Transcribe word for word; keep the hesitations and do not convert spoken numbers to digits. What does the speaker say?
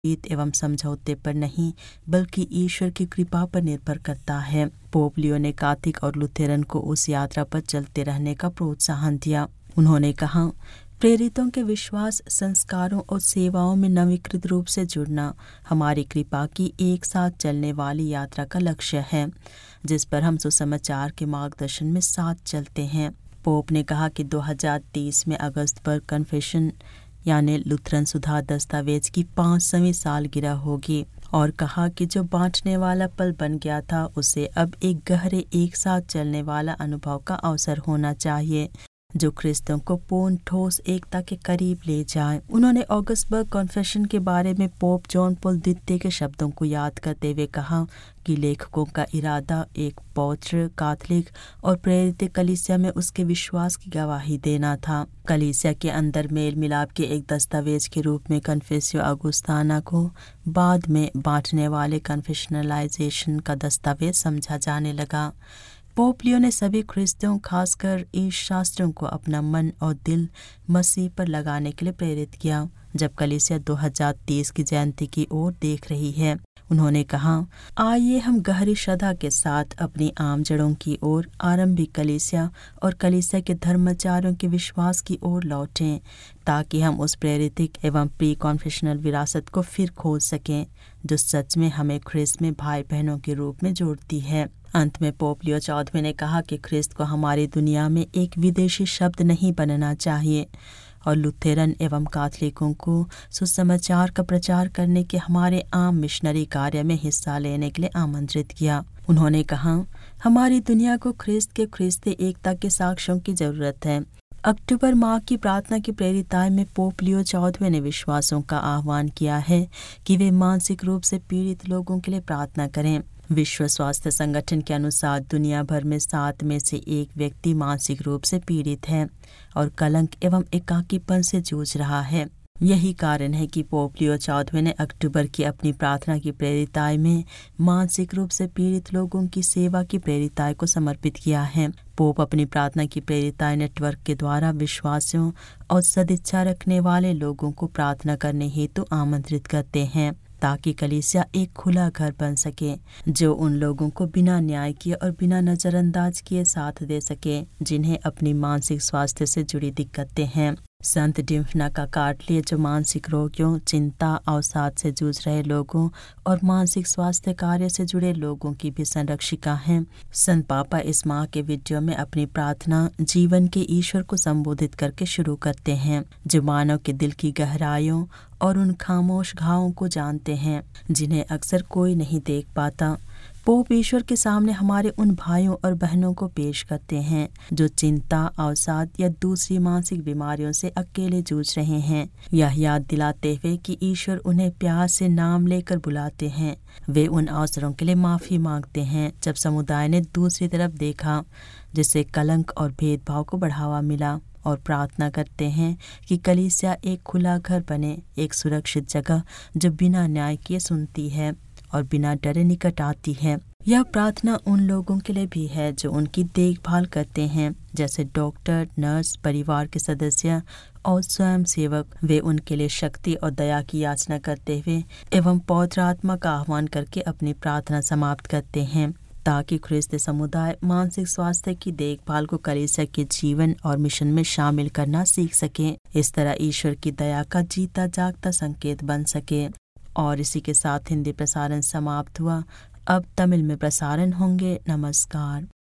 जीत एवं समझौते पर नहीं बल्कि ईश्वर की कृपा पर निर्भर करता है। पोप लियो ने कैथोलिक और लुथेरन को उस यात्रा पर चलते रहने का प्रोत्साहन दिया। उन्होंने कहा, प्रेरितों के विश्वास, संस्कारों और सेवाओं में नवीकृत रूप से जुड़ना हमारी कृपा की एक साथ चलने वाली यात्रा का लक्ष्य है, जिस पर हम सुसमाचार के मार्गदर्शन में साथ चलते हैं। पोप ने कहा कि दो हज़ार तेईस में अगस्त पर कन्फेशन यानी लुथरन सुधार दस्तावेज की पाँचवीं सालगिरह होगी और कहा कि जो बांटने वाला पल बन गया था उसे अब एक गहरे एक साथ चलने वाला अनुभव का अवसर होना चाहिए जो ख्रिस्तों को पूर्ण ठोस एकता के करीब ले जाए। उन्होंने ऑगस्टबर्ग कॉन्फेशन के बारे में पोप जॉन पॉल द्वितीय के शब्दों को याद करते हुए कहा कि लेखकों का इरादा एक पवित्र, कैथोलिक और प्रेरित कलीसिया में उसके विश्वास की गवाही देना था। कलीसिया के अंदर मेल मिलाप के एक दस्तावेज के रूप में कन्फेसियो ऑगस्ताना को बाद में बांटने वाले कन्फेशनलाइजेशन का दस्तावेज समझा जाने लगा। पोप लियो ने सभी ख्रिस्तियों, खासकर ईश शास्त्रियों को अपना मन और दिल मसीह पर लगाने के लिए प्रेरित किया। जब कलीसिया दो हज़ार तीस की जयंती की ओर देख रही है, उन्होंने कहा, आइए हम गहरी श्रद्धा के साथ अपनी आम जड़ों की ओर, आरंभिक कलीसिया और कलीसिया के धर्माचार्यों के विश्वास की ओर लौटें, ताकि हम उस प्रेरितिक एवं प्री कॉन्फेशनल विरासत को फिर खोज सकें जो सच में हमें ख्रिस्त में भाई बहनों के रूप में जोड़ती है। अंत में पोप लियो चौदहवें ने कहा कि ख्रिस्त को हमारी दुनिया में एक विदेशी शब्द नहीं बनना चाहिए और लुथेरन एवं कैथोलिकों को सुसमाचार का प्रचार करने के हमारे आम मिशनरी कार्य में हिस्सा लेने के लिए आमंत्रित किया। उन्होंने कहा, हमारी दुनिया को ख्रिस्त के ख्रिस्ती एकता के साक्ष्यों की जरूरत है। अक्टूबर माह की प्रार्थना की प्रेरिताएं में पोप लियो चौदहवें ने विश्वासों का आह्वान किया है कि वे मानसिक रूप से पीड़ित लोगों के लिए प्रार्थना करें। विश्व स्वास्थ्य संगठन के अनुसार दुनिया भर में सात में से एक व्यक्ति मानसिक रूप से पीड़ित है और कलंक एवं एकाकीपन से जूझ रहा है। यही कारण है कि पोप लियो चौदहवें ने अक्टूबर की अपनी प्रार्थना की प्रेरिताएं में मानसिक रूप से पीड़ित लोगों की सेवा की प्रेरिताएं को समर्पित किया है। पोप अपनी प्रार्थना की प्रेरिताएं नेटवर्क के द्वारा विश्वासियों और सदिच्छा रखने वाले लोगों को प्रार्थना करने हेतु आमंत्रित करते हैं, ताकि कलीसिया एक खुला घर बन सके जो उन लोगों को बिना न्याय किए और बिना नजरअंदाज किए साथ दे सके जिन्हें अपनी मानसिक स्वास्थ्य से जुड़ी दिक्कतें हैं। संत डिम्फना का कार्टलिए जो मानसिक रोगियों, चिंता, अवसाद से जूझ रहे लोगों और मानसिक स्वास्थ्य कार्य से जुड़े लोगों की भी संरक्षिका हैं। संत पापा इस माह के वीडियो में अपनी प्रार्थना जीवन के ईश्वर को संबोधित करके शुरू करते हैं, जो मानव के दिल की गहराइयों और उन खामोश घावों को जानते हैं जिन्हें अक्सर कोई नहीं देख पाता। पोप ईश्वर के सामने हमारे उन भाइयों और बहनों को पेश करते हैं जो चिंता, अवसाद या दूसरी मानसिक बीमारियों से अकेले जूझ रहे हैं, यह याद दिलाते हुए कि ईश्वर उन्हें प्यार से नाम लेकर बुलाते हैं। वे उन अवसरों के लिए माफी मांगते हैं जब समुदाय ने दूसरी तरफ देखा, जिससे कलंक और भेदभाव को बढ़ावा मिला, और प्रार्थना करते हैं कि कलीसिया एक खुला घर बने, एक सुरक्षित जगह जो बिना न्याय किए सुनती है और बिना डरे निकट आती है। यह प्रार्थना उन लोगों के लिए भी है जो उनकी देखभाल करते हैं, जैसे डॉक्टर, नर्स, परिवार के सदस्य और स्वयं सेवक। वे उनके लिए शक्ति और दया की याचना करते हुए एवं पवित्र आत्मा का आह्वान करके अपनी प्रार्थना समाप्त करते हैं, ताकि ख्रिस्त समुदाय मानसिक स्वास्थ्य की देखभाल को कलीसिया के जीवन और मिशन में शामिल करना सीख सके। इस तरह ईश्वर की दया का जीता जागता संकेत बन सके। और इसी के साथ हिंदी प्रसारण समाप्त हुआ। अब तमिल में प्रसारण होंगे। नमस्कार।